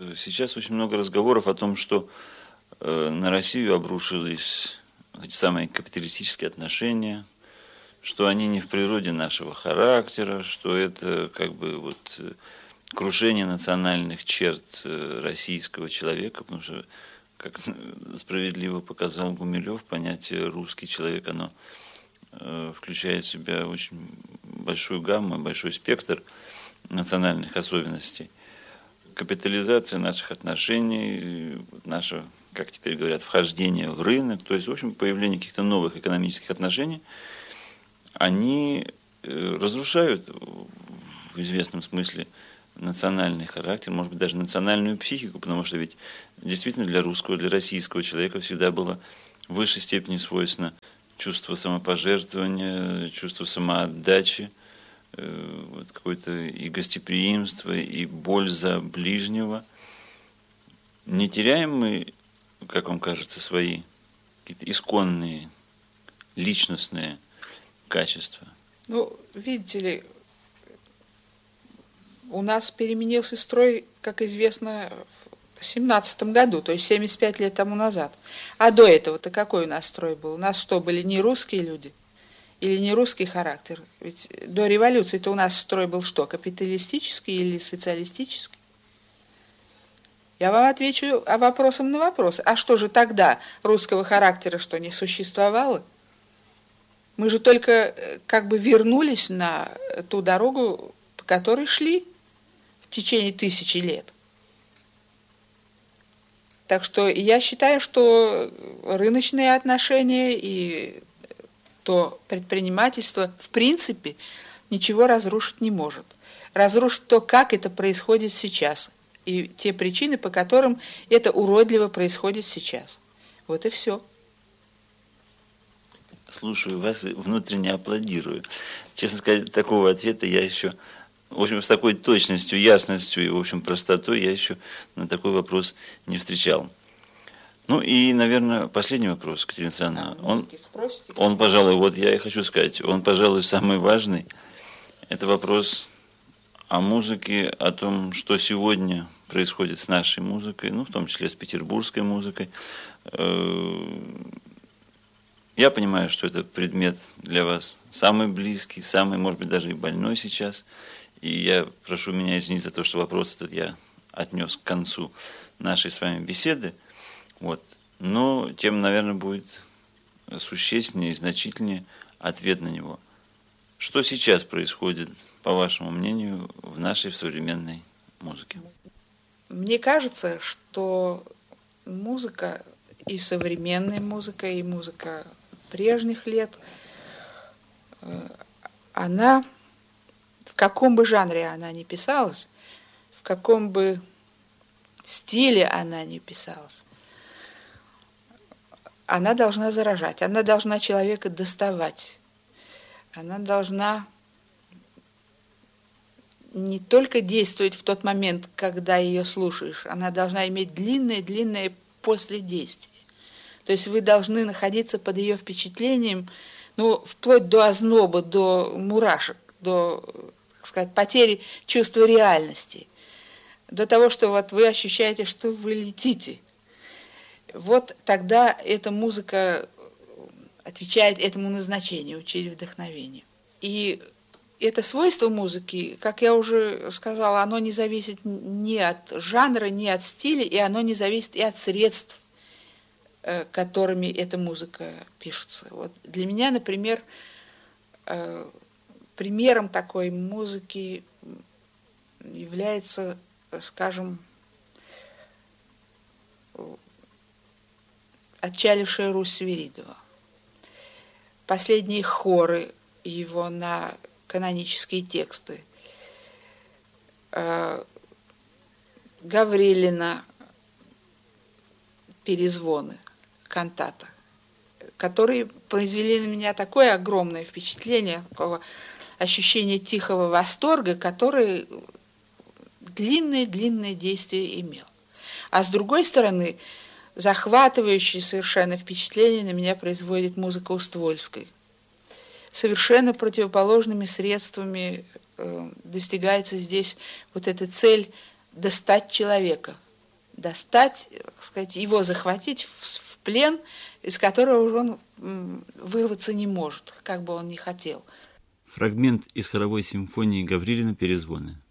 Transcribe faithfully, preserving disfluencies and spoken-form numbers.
Сейчас очень много разговоров о том, что э, на Россию обрушились эти самые капиталистические отношения, что они не в природе нашего характера, что это как бы вот э, крушение национальных черт э, российского человека, потому что, как справедливо показал Гумилев, понятие «русский человек», оно э, включает в себя очень большую гамму, большой спектр национальных особенностей. Капитализация наших отношений, наше, как теперь говорят, вхождение в рынок, то есть, в общем, появление каких-то новых экономических отношений, они разрушают в известном смысле национальный характер, может быть, даже национальную психику, потому что ведь действительно для русского, для российского человека всегда было в высшей степени свойственно чувство самопожертвования, чувство самоотдачи, вот какое-то и гостеприимство, и боль за ближнего. Не теряем мы, как вам кажется, свои какие-то исконные, личностные качества? Ну, видите ли, у нас переменился строй, как известно, в семнадцатом году, то есть семьдесят пять лет тому назад. А до этого-то какой у нас строй был? У нас что, были не русские люди? Или не русский характер? Ведь до революции-то у нас строй был что, капиталистический или социалистический? Я вам отвечу а вопросом на вопрос. А что же тогда русского характера что, не существовало? Мы же только как бы вернулись на ту дорогу, по которой шли в течение тысячи лет. Так что я считаю, что рыночные отношения и то предпринимательство в принципе ничего разрушить не может. Разрушить то, как это происходит сейчас, и те причины, по которым это уродливо происходит сейчас. Вот и все. Слушаю вас и внутренне аплодирую. Честно сказать, такого ответа я еще, в общем, с такой точностью, ясностью и, в общем, простотой я еще на такой вопрос не встречал. Ну и, наверное, последний вопрос, Катерина Александровна. А, он, он, пожалуй, вот я и хочу сказать, он, пожалуй, самый важный. Это вопрос о музыке, о том, что сегодня происходит с нашей музыкой, ну, в том числе с петербургской музыкой. Я понимаю, что это предмет для вас самый близкий, самый, может быть, даже и больной сейчас. И я прошу меня извинить за то, что вопрос этот я отнес к концу нашей с вами беседы. Вот. Но тем, наверное, будет существеннее и значительнее ответ на него. Что сейчас происходит, по вашему мнению, в нашей в современной музыке? Мне кажется, что музыка, и современная музыка, и музыка прежних лет, она, в каком бы жанре она ни писалась, в каком бы стиле она ни писалась, она должна заражать, она должна человека доставать, она должна не только действовать в тот момент, когда ее слушаешь, она должна иметь длинное-длинное последействие. То есть вы должны находиться под ее впечатлением, ну, вплоть до озноба, до мурашек, до, так сказать, потери чувства реальности, до того, что вот вы ощущаете, что вы летите. Вот тогда эта музыка отвечает этому назначению, учить вдохновению. И это свойство музыки, как я уже сказала, оно не зависит ни от жанра, ни от стиля, и оно не зависит и от средств, которыми эта музыка пишется. Вот для меня, например, примером такой музыки является, скажем, «Отчалившая Русь» Свиридова. Последние хоры его на канонические тексты. Гаврилина «Перезвоны», кантата, которые произвели на меня такое огромное впечатление, такого ощущения тихого восторга, который длинное-длинное действие имел. А с другой стороны, захватывающее совершенно впечатление на меня производит музыка Уствольской. Совершенно противоположными средствами э, достигается здесь вот эта цель достать человека, достать, так сказать, его захватить в, в плен, из которого уже он м, вырваться не может, как бы он ни хотел. Фрагмент из хоровой симфонии Гаврилина «Перезвоны».